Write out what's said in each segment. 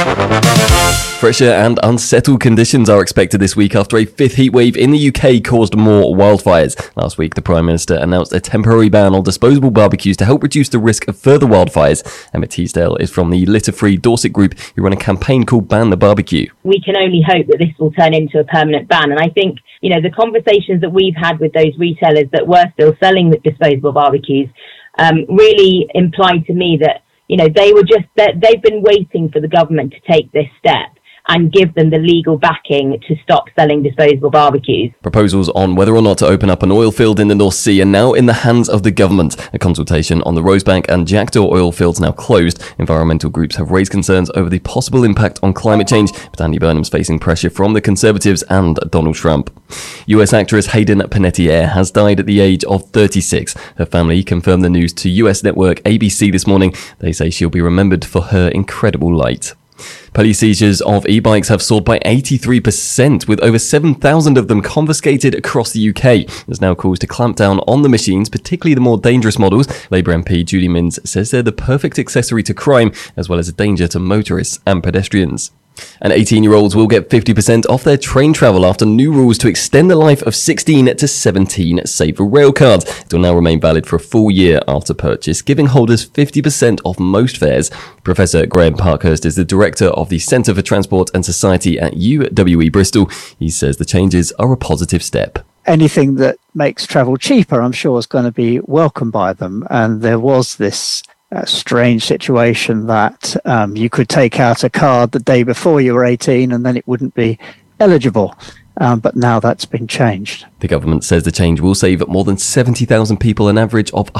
Fresher and unsettled conditions are expected this week after a fifth heatwave in the UK caused more wildfires. Last week, the Prime Minister announced a temporary ban on disposable barbecues to help reduce the risk of further wildfires. Emma Teasdale is from the Litter Free Dorset group, who run a campaign called Ban the Barbecue. We can only hope that this will turn into a permanent ban. And I think, the conversations that we've had with those retailers that were still selling the disposable barbecues really implied to me that, they've been waiting for the government to take this step and give them the legal backing to stop selling disposable barbecues. Proposals on whether or not to open up an oil field in the North Sea are now in the hands of the government. A consultation on the Rosebank and Jackdaw oil fields now closed. Environmental groups have raised concerns over the possible impact on climate change, but Andy Burnham's facing pressure from the Conservatives and Donald Trump. US actress Hayden Panettiere has died at the age of 36. Her family confirmed the news to US network ABC this morning. They say she'll be remembered for her incredible light. Police seizures of e-bikes have soared by 83%, with over 7,000 of them confiscated across the UK. There's now calls to clamp down on the machines, particularly the more dangerous models. Labour MP Julie Minns says they're the perfect accessory to crime, as well as a danger to motorists and pedestrians. And 18-year-olds will get 50% off their train travel after new rules to extend the life of 16 to 17 Safer Rail cards. It will now remain valid for a full year after purchase, giving holders 50% off most fares. Professor Graham Parkhurst is the director of the Centre for Transport and Society at UWE Bristol. He says the changes are a positive step. Anything that makes travel cheaper, I'm sure, is going to be welcomed by them. And there was this strange situation that you could take out a card the day before you were 18 and then it wouldn't be eligible. But now that's been changed. The government says the change will save more than 70,000 people an average of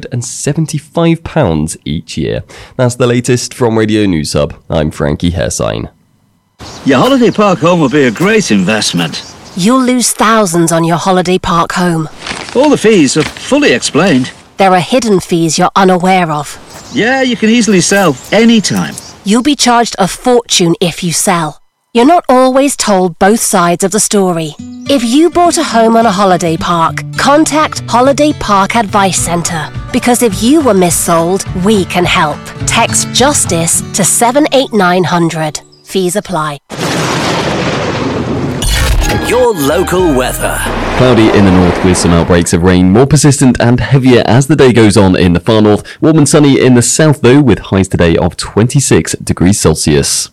£175 each year. That's the latest from Radio News Hub. I'm Frankie Hairsign. Your holiday park home will be a great investment. You'll lose thousands on your holiday park home. All the fees are fully explained. There are hidden fees you're unaware of. Yeah, you can easily sell anytime. You'll be charged a fortune if you sell. You're not always told both sides of the story. If you bought a home on a holiday park, contact Holiday Park Advice Centre. Because if you were missold, we can help. Text JUSTICE to 78900. Fees apply. Your local weather. Cloudy in the north with some outbreaks of rain, more persistent and heavier as the day goes on in the far north. Warm and sunny in the south though, with highs today of 26 degrees Celsius.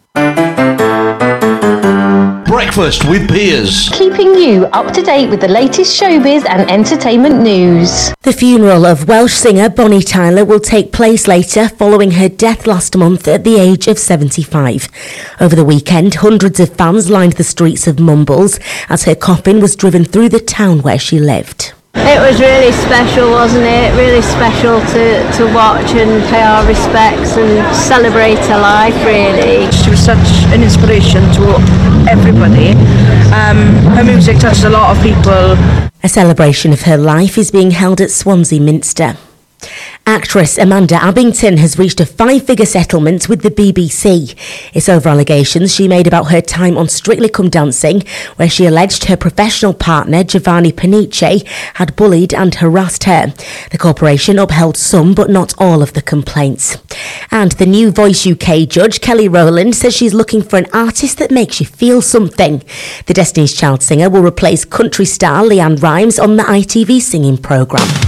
Breakfast with Peers. Keeping you up to date with the latest showbiz and entertainment news. The funeral of Welsh singer Bonnie Tyler will take place later, following her death last month at the age of 75. Over the weekend, hundreds of fans lined the streets of Mumbles as her coffin was driven through the town where she lived. It was really special, wasn't it? Really special to watch and pay our respects and celebrate her life, really. She was such an inspiration to everybody. Her music touched a lot of people. A celebration of her life is being held at Swansea Minster. Actress Amanda Abbington has reached a 5-figure settlement with the BBC. It's over allegations she made about her time on Strictly Come Dancing, where she alleged her professional partner Giovanni Panice had bullied and harassed her. The corporation upheld some but not all of the complaints. And the new Voice UK judge Kelly Rowland says she's looking for an artist that makes you feel something. The Destiny's Child singer will replace country star Leanne Rimes on the ITV singing programme.